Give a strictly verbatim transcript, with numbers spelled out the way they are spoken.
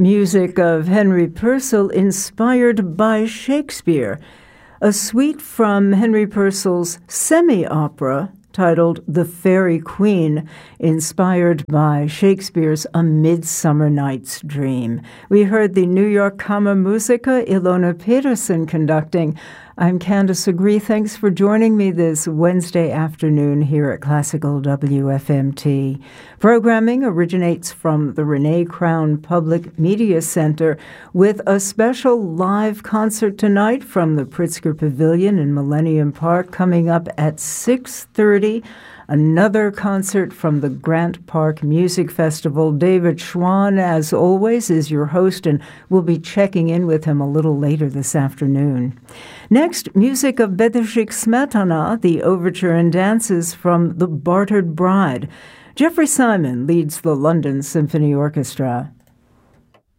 Music of Henry Purcell inspired by Shakespeare. A suite from Henry Purcell's semi-opera titled The Fairy Queen, inspired by Shakespeare's A Midsummer Night's Dream. We heard the New York Kammermusiker Ilona Pedersen conducting. I'm Candace Agree. Thanks for joining me this Wednesday afternoon here at Classical W F M T. Programming originates from the Renee Crown Public Media Center with a special live concert tonight from the Pritzker Pavilion in Millennium Park coming up at six thirty. Another concert from the Grant Park Music Festival. David Schwann, as always, is your host, and we'll be checking in with him a little later this afternoon. Next, music of Bedřich Smetana, the overture and dances from The Bartered Bride. Jeffrey Simon leads the London Symphony Orchestra.